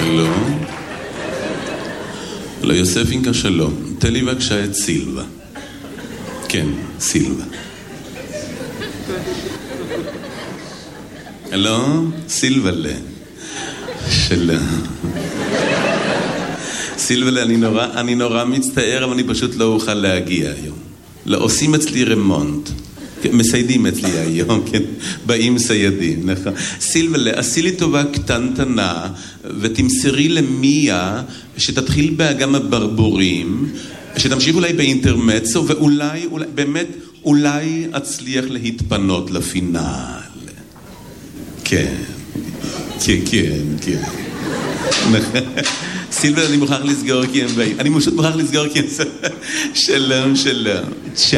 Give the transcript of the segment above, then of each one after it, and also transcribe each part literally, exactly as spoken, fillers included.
לא. לא, יוספינקה שלום. תן לי בבקשה את סילבה. כן, סילבה. לא, סילבלה. שלום. סילבלה, אני נורא, אני נורא מצטער, אבל אני פשוט לא אוכל להגיע היום. לא, עושים אצלי רמונט. מסיידים אצלי היום, כן? באים סיידים, נכון. סילבלה, עשי לי טובה קטנטנה, ותמסרי למיה שתתחיל באגם הברבורים, שתמשיך אולי באינטרמצו, ואולי, אולי, באמת, אולי אצליח להתפנות לפינל. כן, כן, כן, כן. סילבלה, אני מוכרח לסגור כי הם באים. אני פשוט מוכרח לסגור כי הם... שלום, שלום. צ'או.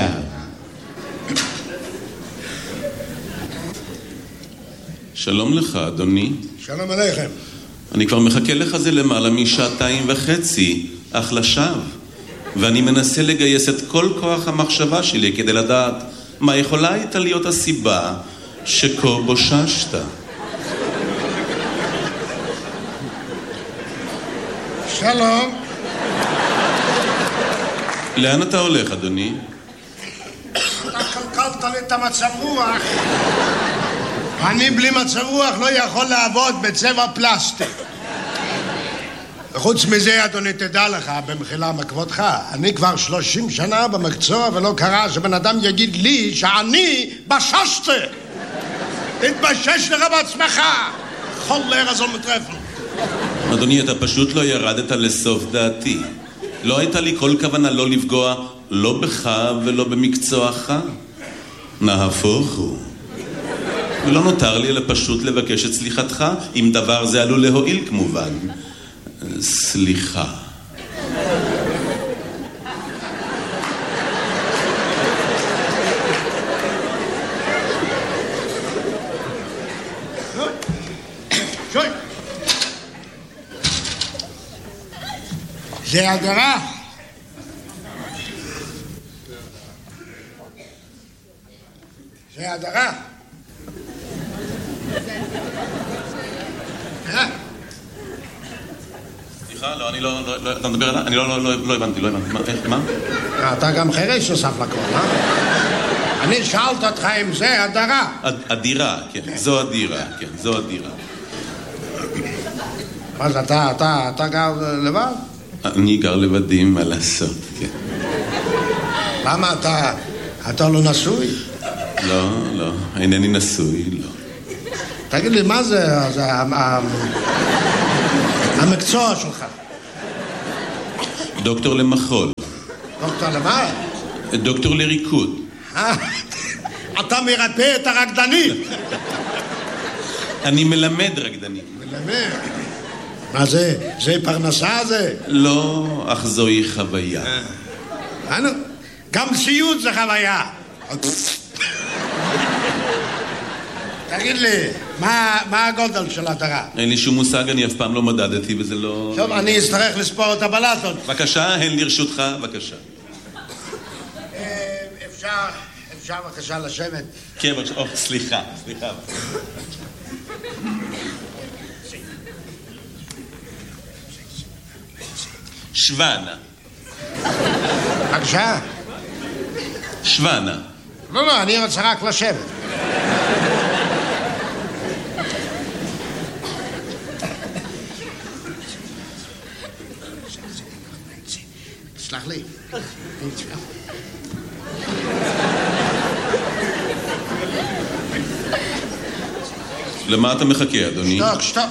שלום לך, אדוני. שלום עליכם. אני כבר מחכה לך זה למעלה משעתיים וחצי, אך לשווא. ואני מנסה לגייס את כל כוח המחשבה שלי כדי לדעת מה יכולה הייתה להיות הסיבה שכה בוששת. שלום. לאן אתה הולך, אדוני? אתה קלקלת לי את המצב רוח. אני בלי מצב רוח לא יכול לעבוד בצבע פלסטיק. וחוץ מזה, אדוני, תדע לך, במחילה מכבודך, אני כבר שלושים שנה במקצוע ולא קרה שבן אדם יגיד לי שאני בששתי. תתבשש לך בעצמך. חולר הזול מטרפל. אדוני, אתה פשוט לא ירדת לסוף דעתי. לא הייתה לי כל כוונה לא לפגוע, לא בך ולא במקצועך. נהפוך הוא. ולא נותר לי אלא פשוט לבקש את סליחתך, אם דבר זה עלול להועיל כמובן. סליחה. זה הדרה. זה הדרה. סליחה, לא, אני לא, לא, אתה מדבר עליי? אני לא, לא, לא, לא הבנתי, לא הבנתי. מה, איך, מה? אתה גם חרש נוסף לכל, אה? אני שאלת אותך אם זה הדרה. הדירה, כן, זו הדירה, כן, זו הדירה. אז אתה, אתה, אתה גר לבד? אני גר לבדי, מה לעשות, כן. למה אתה, אתה לא נשוי? לא, לא, אינני נשוי, לא. תגיד לי, מה זה, זה המקצוע שלך? דוקטור למחול. דוקטור למה? דוקטור לריקוד. אתה מרפא את הרקדנים. אני מלמד רקדנים. מלמד? מה זה? זה פרנסה זה? לא, אך זוהי חוויה. גם סיוט זה חוויה. תגיד לי, מה, מה הגודל של הדרה? אין לי שום מושג, אני אף פעם לא מדדתי וזה לא... טוב, אני אצטרך לספור את הבלטות. בבקשה, הן לרשותך, בבקשה. אפשר, אפשר בבקשה לשבת. כן, בבקשה, או, סליחה, סליחה. שוונה. בבקשה. שוונה. לא, לא, אני רוצה רק לשבת. סלח לי. למה אתה מחכה, אדוני? שתוק, שתוק.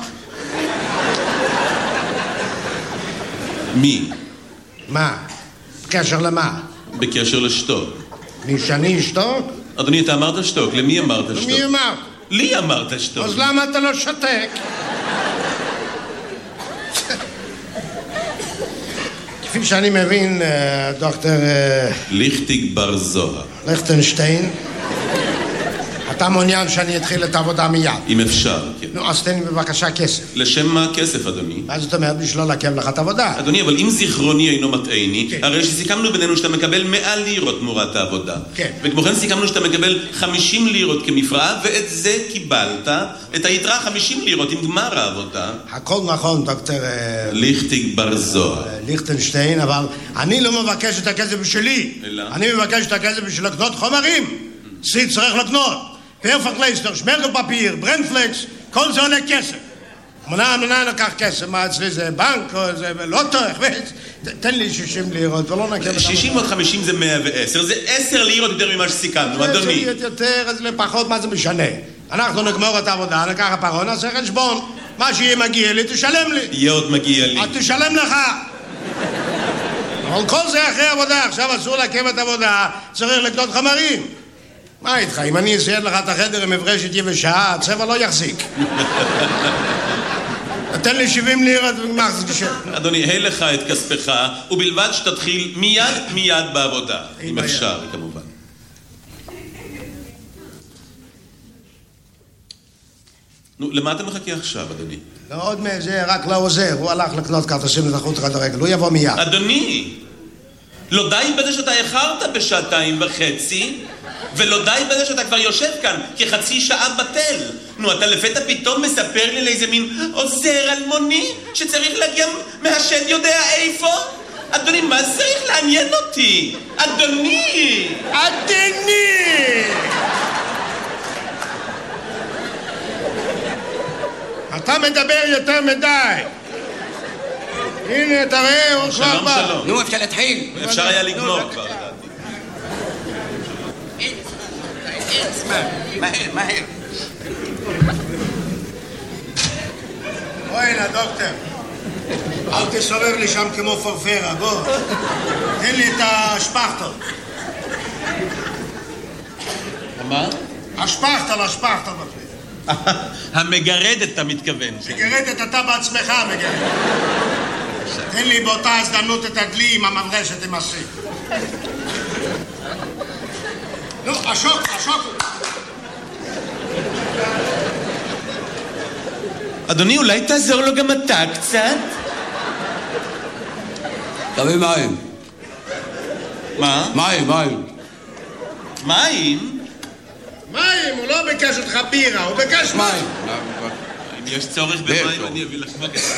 מי? מה? בקשר למה? בקשר לשתוק. מי שאני אשתוק? אדוני, אתה אמרת שתוק, למי אמרת שתוק? למי אמרת? לי אמרת שתוק. אז למה אתה לא שתק? כפי שאני מבין, דוקטור... ליכטיג בר זוהר. ליכטנשטיין, אתה מעוניין שאני אתחיל את העבודה מיד? אם אפשר, כן. נו, אז תן לי בבקשה כסף. לשם מה כסף, אדוני? מה זאת אומרת? בשביל לא לעכב לך את העבודה. אדוני, אבל אם זיכרוני אינו מטעני, כן. הרי שסיכמנו בינינו שאתה מקבל מאה לירות תמורת העבודה. כן. וכמו כן סיכמנו שאתה מקבל חמישים לירות כמפרעה, ואת זה קיבלת, את היתרה חמישים לירות עם גמר העבודה. הכל נכון, דוקטור... ליכטיג בר זוהר. ליכטנשטיין, אבל אני לא מבקש את הכסף בשבילי. אלא? אני מבקש את הכסף בשביל לקנות חומרים. סי צריך לקנות. פרפקלייסטר, שמרגל פפיר, ברנפלקס, כל זה עולה כסף. מונה, מונה לקח כסף, מה אצלי זה בנק או זה לוטו, תן לי שישים לירות ולא נקב... שישים ועוד חמישים זה מאה ועשר, זה עשר לירות יותר ממה שסיכמנו, אדוני. זה יותר, אז לפחות, מה זה משנה? אנחנו נגמור את העבודה, נקח הפרון, נעשה חשבון. מה שיהיה מגיע לי, תשלם לי. יהיה עוד מגיע לי. תשלם לך. אבל כל זה אחרי עבודה, עכשיו אסור לעכב את העבודה, צריך לקנות חומרים. מה איתך? אם אני אסייד לך את החדר עם מברשת יבשה, הצבע לא יחזיק. תן לי שבעים לירות ומחזיק. אדוני, היי לך את כספך, ובלבד שתתחיל מיד מיד בעבודה. אם אפשר, כמובן. נו, למה אתה מחכה עכשיו, אדוני? לא עוד מזה, רק לא עוזר. הוא הלך לקנות כרטיסים לתחרות כדורגל. הוא יבוא מיד. אדוני, לא די בזה שאתה איחרת בשעתיים וחצי, ולא די בזה שאתה כבר יושב כאן כחצי שעה בטל. נו, אתה לפתע פתאום מספר לי לאיזה מין עוזר אלמוני שצריך להגיע מהשד יודע איפה? אדוני, מה זה צריך לעניין אותי? אדוני! אדוני! אתה מדבר יותר מדי. הנה, תראה, הוא כבר בא. שלום, שלום. נו, אפשר להתחיל. אפשר היה לגמור כבר, לדעתי. מהר, מהר. בוא הנה, דוקטור. אל תסובב לי שם כמו פרפרה, בוא. תן לי את השפכטל. מה? השפכטל, השפכטל. המגרדת, אתה מתכוון. מגרדת, אתה בעצמך מגרדת. תן לי באותה הזדמנות את הדלי עם המברשת עם הסי. נו, השוק, השוק. אדוני, אולי תעזור לו גם אתה קצת? תביא מים. מה? מים, מים. מים? מים, הוא לא ביקש אותך בירה, הוא ביקש מים. אם יש צורך במים, אני אביא לך בקש.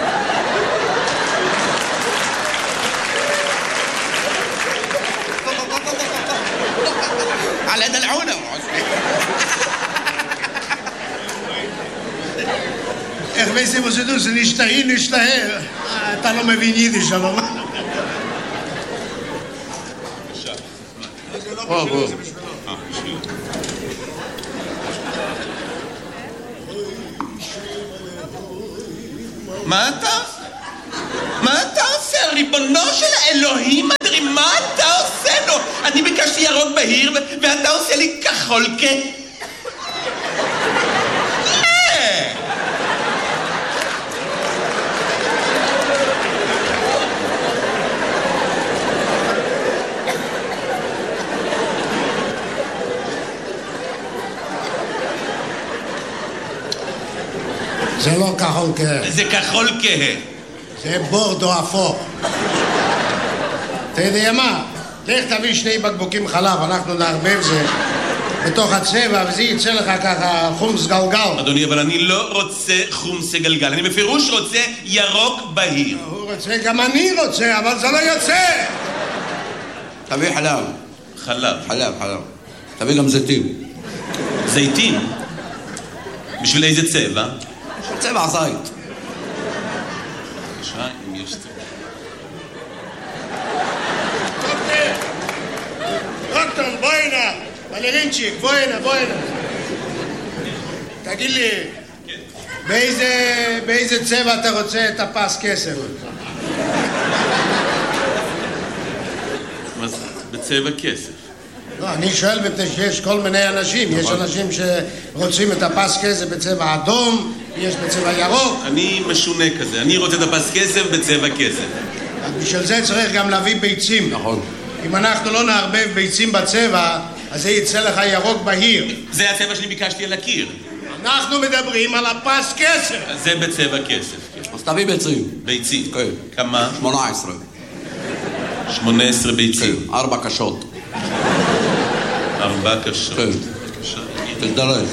على دلعونه. איך וייסי מוסדו, זה נשתהי, נשתהה. אתה לא מבין יידיש, אבל מה? זה לא בשבילי, זה בשבילו. מה אתה? מה אתה עושה? ריבונו של האלוהים, אדרי, מה אתה עושה לו? אני ביקשתי ירוק בהיר ואתה עושה לי כחול כ... זה לא כחול כהה. זה כחול כהה. זה בורדו אפור. אתה יודע מה? לך תביא שני בקבוקים חלב, אנחנו נערבב זה בתוך הצבע, וזה יצא לך ככה חומס גלגל. אדוני, אבל אני לא רוצה חומס גלגל, אני בפירוש רוצה ירוק בהיר. הוא רוצה, גם אני רוצה, אבל זה לא יוצא. תביא חלב. חלב. חלב, חלב. תביא גם זיתים. זיתים? בשביל איזה צבע? צבע זית. בבקשה, אם יש צבע. דוקטור, בוא הנה. בלרינצ'יק, בוא הנה, בוא הנה. תגיד לי, באיזה, באיזה צבע אתה רוצה את הפס כסף? מה זה? בצבע כסף. לא, אני שואל מפני שיש כל מיני אנשים. יש אנשים שרוצים את הפס כסף בצבע אדום, יש בצבע ירוק. אני משונה כזה, אני רוצה את הפס כסף בצבע כסף. בשביל זה צריך גם להביא ביצים. נכון. אם אנחנו לא נערבב ביצים בצבע, אז זה יצא לך ירוק בהיר. זה הצבע שאני ביקשתי על הקיר. אנחנו מדברים על הפס כסף. זה בצבע כסף, כן. אז תביא ביצים. ביצים. כן. כמה? שמונה עשרה. שמונה עשרה ביצים. כן, ארבע קשות. ארבע קשות. כן. תתדרז.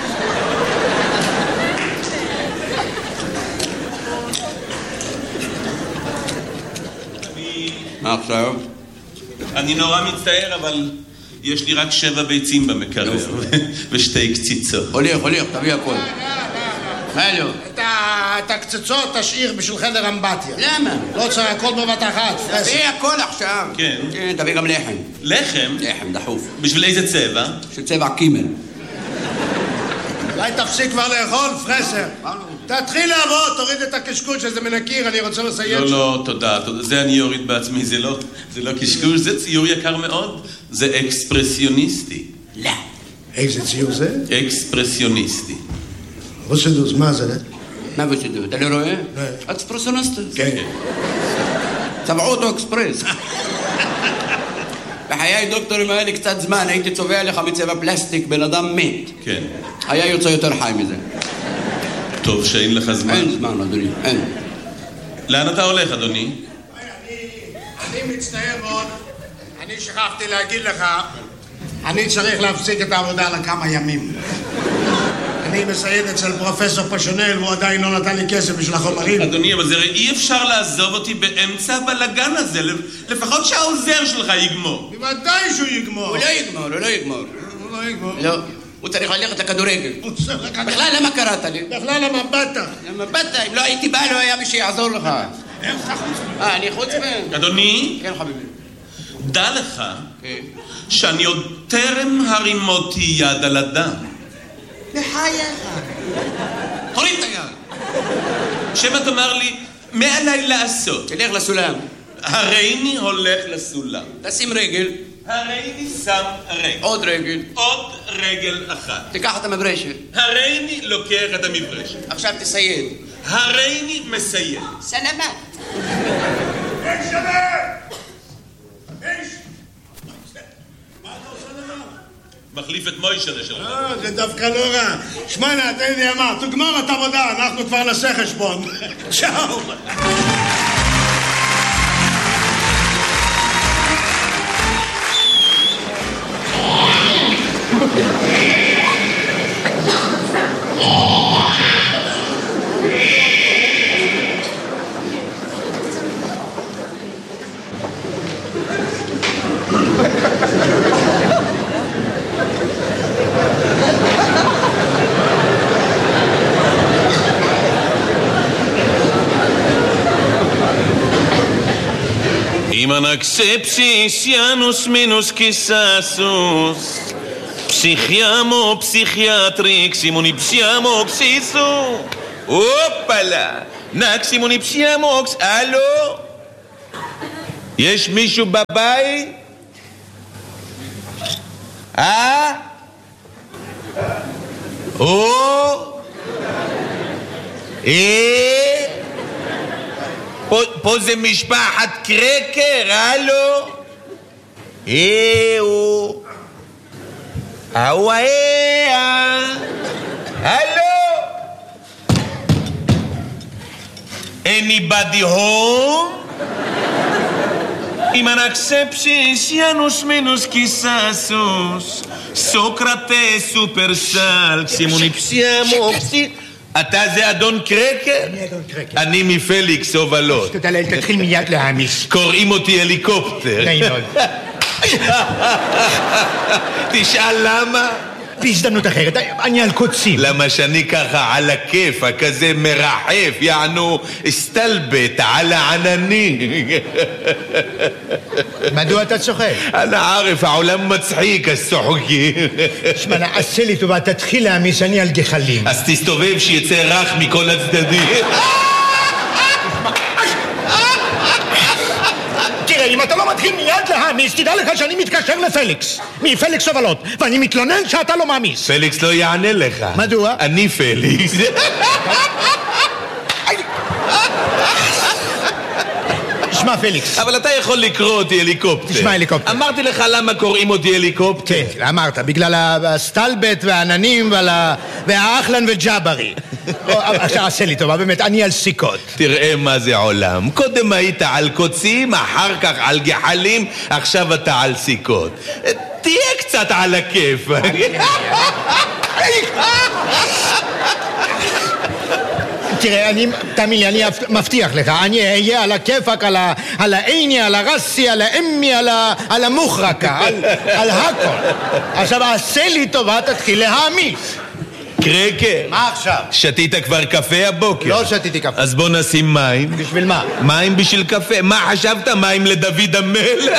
מה עכשיו? אני נורא מצטער, אבל יש לי רק שבע ביצים במקרר ושתי קציצות. הוליך, הוליך, תביא הכל. מה לא? את הקצצות תשאיר בשביל חדר אמבטיה. למה? לא צריך הכל בבת אחת. תביא הכל עכשיו. כן. תביא גם לחם. לחם? לחם, דחוף. בשביל איזה צבע? של צבע קימל. אולי תפסיק כבר לאכול, פרסר. תתחיל לעבוד, תוריד את הקשקוש שזה מן הקיר, אני רוצה לסיים. לא, לא, תודה, תודה. זה אני אוריד בעצמי, זה לא, זה לא קשקוש, זה ציור יקר מאוד. זה אקספרסיוניסטי. לא. איזה ציור זה? אקספרסיוניסטי. רוסדוס, מה זה? מה בשדו? אתה לא רואה? לא. אקספרסיוניסט. כן. צבעו אותו אקספרס. בחיי דוקטורים היה לי קצת זמן, הייתי צובע לך מצבע פלסטיק, בן אדם מת. כן. היה יוצא יותר חי מזה. טוב שאין לך זמן. אין זמן, אדוני, אין. לאן אתה הולך, אדוני? אני, אני מצטער מאוד, אני שכחתי להגיד לך, אני צריך להפסיק את העבודה לכמה ימים. אני מסייד אצל פרופסור פשונל, והוא עדיין לא נתן לי כסף בשביל החומרים. אדוני, אבל זה אי אפשר לעזוב אותי באמצע הבלגן הזה, לפחות שהעוזר שלך יגמור. בוודאי שהוא יגמור. הוא לא יגמור, הוא לא יגמור. הוא לא יגמור. לא, הוא צריך ללכת לכדורגל. הוא צריך לקחת... בכלל, למה קראת לי? בכלל למה באת? למה באת? אם לא הייתי בא, לא היה מי שיעזור לך. איך אתה חוץ? אה, אני חוץ מהם? אדוני, כן, חביבי. דע לך כן. שאני עוד טרם הרימותי יד על אדם. לחייך. תוריד את היד. שמא תאמר לי, מה עליי לעשות? תלך לסולם. הריני הולך לסולם. תשים רגל. הריני שם רגל. עוד רגל. עוד רגל אחת. תיקח את המברשת. הריני לוקח את המברשת. עכשיו תסייד. הריני מסיים. סלמת. איך שווה? איך? מה אתה עושה לך? מחליף את מוישלה שלך. אה, זה דווקא לא רע. שמענה, תן לי אמר, תגמור את עבודה, אנחנו כבר נעשה חשבון. צ'או. Imanakcepsisianus minus kisasus Psichiamo psichiatrix Imunipsiamo xisu Opala Naximunipsiamox Allo יש מישהו בבית? אה? או? אה? פה, פה זה משפחת קרקר, הלו? אה, הוא... אהו, אה, הלו? Anybody home? Imanakcepsisianus minus kisasus סוקרטס סופרסל ksimunipsiamo פסי אתה זה אדון קרקר? אני אדון קרקר. אני מפליקס הובלות. תודה לאל, תתחיל מיד להעמיס. קוראים אותי הליקופטר. נעים מאוד. תשאל למה? בהזדמנות אחרת, אני על קוצים. למה שאני ככה על הכיף, כזה מרחף, יענו סטלבט על העננים. מדוע אתה צוחק? אנא ערף, העולם מצחיק, אז צוחקים. שמע, עשה לי טובה, תתחיל להעמיס, אני על גחלים. אז תסתובב שיצא רך מכל הצדדים. תראה, אם אתה לא מתחיל מיד להעמיס, תדע לך שאני מתקשר לפליקס, מפליקס הובלות, ואני מתלונן שאתה לא מעמיס. פליקס לא יענה לך. מדוע? אני פליקס. שמע, תשמע פליקס. אבל אתה יכול לקרוא אותי הליקופטר. תשמע הליקופטר. אמרתי לך למה קוראים אותי הליקופטר. כן, אמרת, בגלל הסטלבט והעננים והאחלן וג'אברי. עכשיו עשה לי טובה, באמת, אני על סיכות. תראה מה זה עולם. קודם היית על קוצים, אחר כך על גחלים, עכשיו אתה על סיכות. תהיה קצת על הכיף. תראה, אני, תאמין לי, אני מבטיח לך, אני אהיה על הכיפק, על, על העיני, על הרסי, על האמי, על, על המוחרקה, על, על הכל. עכשיו, עשה לי טובה, תתחיל להעמיס. קרקר. מה עכשיו? שתית כבר קפה הבוקר? לא שתיתי קפה. אז בוא נשים מים. בשביל מה? מים בשביל קפה. מה חשבת? מים לדוד המלך?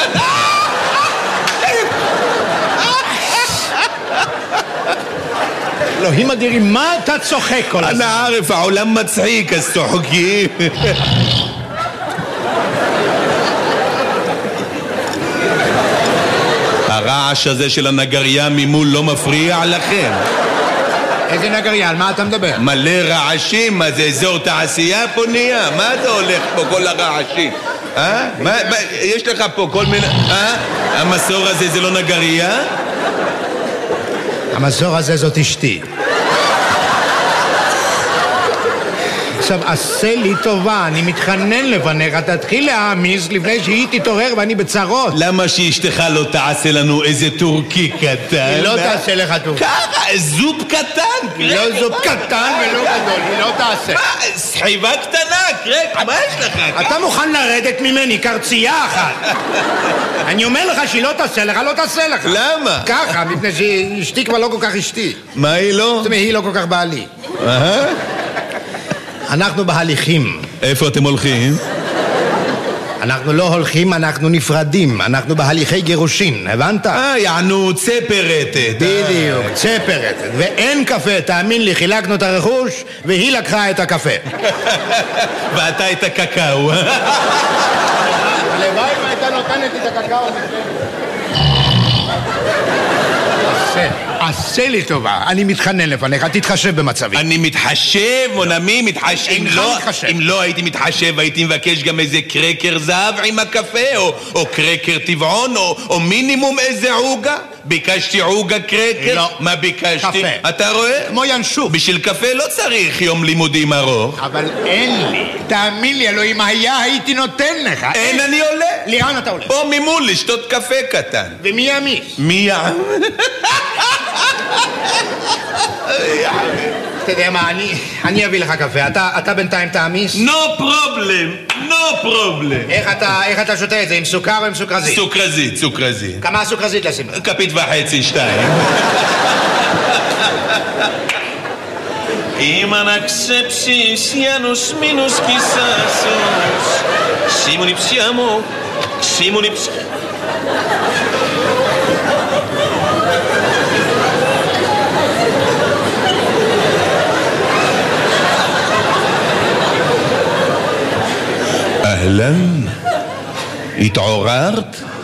אלוהים אדירים, מה אתה צוחק כל הזמן? אני ערף, העולם מצחיק, אז צוחקים. הרעש הזה של הנגריה ממול לא מפריע לכם? איזה נגריה? על מה אתה מדבר? מלא רעשים, מה זה אזור תעשייה פה נהיה? מה זה הולך פה כל הרעשים? אה? מה, מה, יש לך פה כל מיני... אה? המסור הזה זה לא נגריה? המסור הזה זאת אשתי. עכשיו, עשה לי טובה, אני מתחנן לפניך, תתחיל להעמיס לפני שהיא תתעורר ואני בצרות. למה שאשתך לא תעשה לנו איזה טורקי קטן? היא לא תעשה לך טורקי. ככה, זופ קטן. לא זופ קטן ולא גדול, היא לא תעשה. מה, סחיבה קטנה, קרק, מה יש לך? אתה מוכן לרדת ממני, קרצייה אחת. אני אומר לך שהיא לא תעשה לך, לא תעשה לך. למה? ככה, מפני שאשתי כבר לא כל כך אשתי. מה היא לא? זאת אומרת, היא לא כל כך בעלי. אהה. אנחנו בהליכים. איפה אתם הולכים? אנחנו לא הולכים, אנחנו נפרדים. אנחנו בהליכי גירושין, הבנת? אה, יענו צפרתת. בדיוק, צפרתת. ואין קפה, תאמין לי, חילקנו את הרכוש והיא לקחה את הקפה. ואתה את הקקאו. הלוואי והייתה נותנת את הקקאו. עשה לי טובה, אני מתחנן לפניך, תתחשב במצבי. אני מתחשב, מונמי, מתחשב. אם אינך לא, מתחשב. אם לא הייתי מתחשב, הייתי מבקש גם איזה קרקר זהב עם הקפה, או, או קרקר טבעון, או, או מינימום איזה עוגה. ביקשתי עוגה קרקר? לא. מה ביקשתי? קפה. אתה רואה? כמו ינשוף. בשביל קפה לא צריך יום לימודים ארוך. אבל אין לי. תאמין לי, אלוהים, היה הייתי נותן לך. אין, אני עולה. לאן אתה הולך? פה ממול לשתות קפה קטן. ומי יעמיס? מי יעם? אתה יודע מה, אני, אני אביא לך קפה. אתה, אתה בינתיים תעמיס? No problem, no problem. איך אתה, איך אתה שותה את זה? עם סוכר או עם סוכרזית? סוכרזית, סוכרזית. כמה סוכרזית לשים? כפית וחצי, שתיים. Iman accepsis, Janus minus kisasus. Simonipsiamo, Simonips. אהלן, התעוררת?